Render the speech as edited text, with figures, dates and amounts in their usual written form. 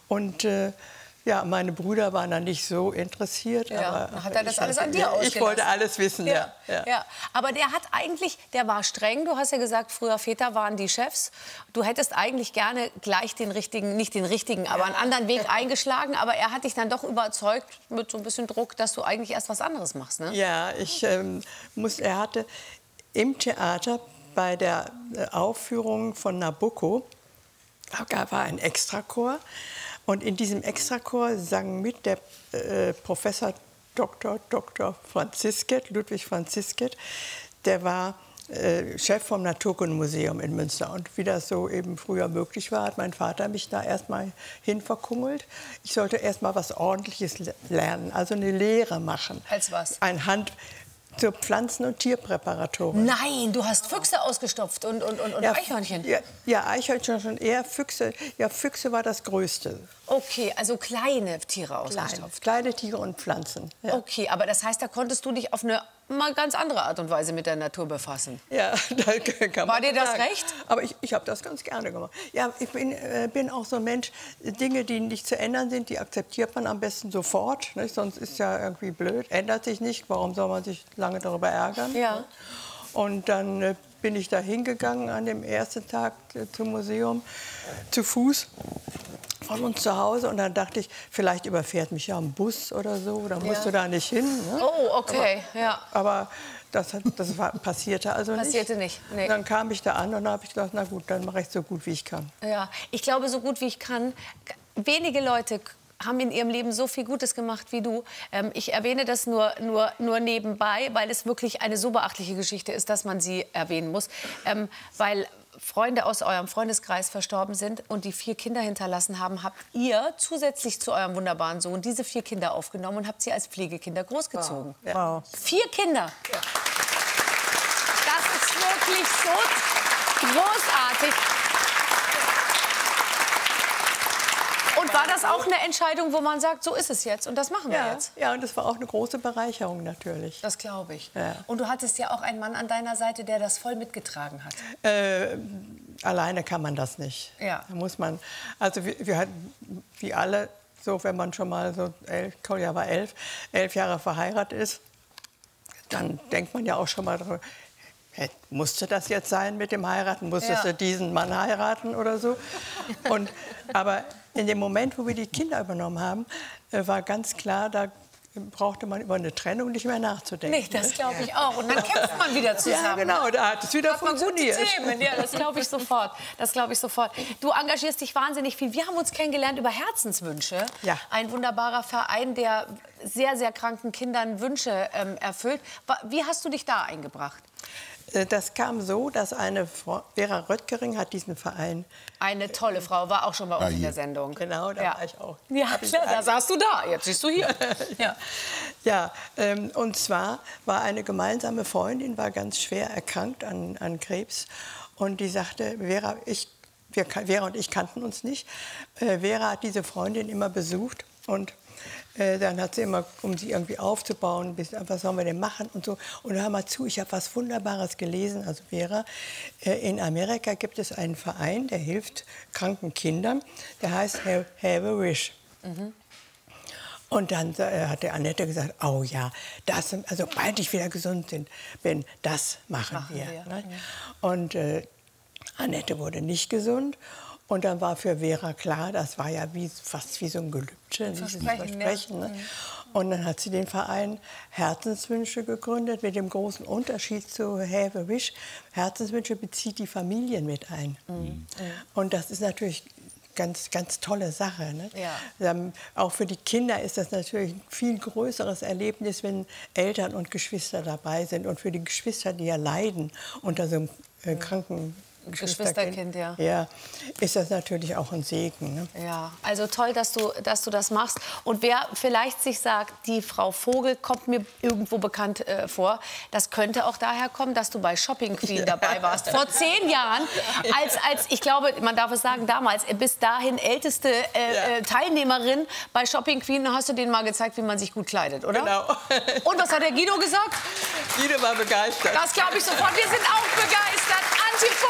Und ja, meine Brüder waren da nicht so interessiert. Ja. Aber hat er das alles an dir ausgelassen? Ich wollte alles wissen, ja. Aber der hat eigentlich, der war streng. Du hast ja gesagt, früher Väter waren die Chefs. Du hättest eigentlich gerne gleich den richtigen, nicht den richtigen, aber einen anderen Weg eingeschlagen. Aber er hat dich dann doch überzeugt mit so ein bisschen Druck, dass du eigentlich erst was anderes machst, ne? Ja, er hatte im Theater bei der Aufführung von Nabucco, da war ein Extrachor. Und in diesem Extrachor sang mit der Professor Dr. Franzisket, Ludwig Franzisket, der war Chef vom Naturkundemuseum in Münster. Und wie das so eben früher möglich war, hat mein Vater mich da erst mal hin verkungelt. Ich sollte erst mal was Ordentliches lernen, also eine Lehre machen. Als was? Zur Pflanzen- und Tierpräparatorin. Nein, du hast Füchse ausgestopft und ja, Eichhörnchen. Ja, Eichhörnchen schon eher. Füchse war das Größte. Okay, also kleine Tiere ausgestopft. Kleine Tiere und Pflanzen. Ja. Okay, aber das heißt, da konntest du dich auf eine mal ganz andere Art und Weise mit der Natur befassen. Ja, da kann man War dir das sagen. recht? Aber ich habe das ganz gerne gemacht. Ja, ich bin auch so ein Mensch, Dinge, die nicht zu ändern sind, die akzeptiert man am besten sofort. Nicht? Sonst ist ja irgendwie blöd, ändert sich nicht. Warum soll man sich lange darüber ärgern? Ja. Und dann bin ich da hingegangen an dem ersten Tag zum Museum, zu Fuß von uns zu Hause. Und dann dachte ich, vielleicht überfährt mich ja ein Bus oder so, da musst du da nicht hin. Ne? Oh, okay, aber das passierte also nicht. Passierte nicht, nee. Dann kam ich da an und habe ich gedacht, na gut, dann mache ich so gut, wie ich kann. Ja, ich glaube, so gut wie ich kann. Wenige Leute haben in ihrem Leben so viel Gutes gemacht wie du. Ich erwähne das nur nebenbei, weil es wirklich eine so beachtliche Geschichte ist, dass man sie erwähnen muss. Weil Freunde aus eurem Freundeskreis verstorben sind und die 4 Kinder hinterlassen haben, habt ihr zusätzlich zu eurem wunderbaren Sohn diese 4 Kinder aufgenommen und habt sie als Pflegekinder großgezogen. Wow. Ja. 4 Kinder! Ja. Das ist wirklich so großartig. Und war das auch eine Entscheidung, wo man sagt, so ist es jetzt und das machen wir jetzt? Ja, und das war auch eine große Bereicherung natürlich. Das glaube ich. Ja. Und du hattest ja auch einen Mann an deiner Seite, der das voll mitgetragen hat. Alleine kann man das nicht. Ja. Da muss man, also wir hatten, wie alle, so wenn man schon mal so 11 Jahre verheiratet ist, dann denkt man ja auch schon mal darüber, musste das jetzt sein mit dem Heiraten? Musstest du diesen Mann heiraten oder so? Aber in dem Moment, wo wir die Kinder übernommen haben, war ganz klar, da brauchte man über eine Trennung nicht mehr nachzudenken. Nee, das glaube ich auch. Und dann kämpft man wieder zusammen. Ja, genau, da hat es wieder funktioniert. Ja, das glaube ich sofort. Das glaube ich sofort. Du engagierst dich wahnsinnig viel. Wir haben uns kennengelernt über Herzenswünsche. Ja. Ein wunderbarer Verein, der sehr, sehr kranken Kindern Wünsche erfüllt. Wie hast du dich da eingebracht? Das kam so, dass eine Frau, Vera Röttgering hat diesen Verein. Eine tolle Frau, war auch schon bei uns in der Sendung. Genau, da war ich auch. Ja, klar, da saßt du da, jetzt siehst du hier. Ja, und zwar war eine gemeinsame Freundin, war ganz schwer erkrankt an Krebs. Und die sagte, Vera und ich kannten uns nicht. Vera hat diese Freundin immer besucht und dann hat sie immer, um sie irgendwie aufzubauen, was sollen wir denn machen und so. Und hör mal zu, ich habe was Wunderbares gelesen, also Vera. In Amerika gibt es einen Verein, der hilft kranken Kindern. Der heißt Have a Wish. Mhm. Und dann hat der Annette gesagt, oh ja, also sobald ich wieder gesund bin, das machen wir. Ne? Mhm. Und Annette wurde nicht gesund. Und dann war für Vera klar, das war ja fast wie so ein Gelübde, dieses Versprechen. Ne? Und dann hat sie den Verein Herzenswünsche gegründet, mit dem großen Unterschied zu Have a Wish. Herzenswünsche bezieht die Familien mit ein. Mhm. Und das ist natürlich ganz, ganz tolle Sache. Ne? Ja. Auch für die Kinder ist das natürlich ein viel größeres Erlebnis, wenn Eltern und Geschwister dabei sind. Und für die Geschwister, die ja leiden unter so einem kranken Geschwisterkind, ja. Ja, ist das natürlich auch ein Segen. Ne? Ja, also toll, dass du das machst. Und wer vielleicht sich sagt, die Frau Vogel kommt mir irgendwo bekannt vor, das könnte auch daher kommen, dass du bei Shopping Queen dabei warst. Vor 10 Jahren, als ich glaube, man darf es sagen, damals bis dahin älteste Teilnehmerin bei Shopping Queen, hast du denen mal gezeigt, wie man sich gut kleidet, oder? Genau. Und was hat der Guido gesagt? Guido war begeistert. Das glaube ich sofort. Wir sind auch begeistert. Antje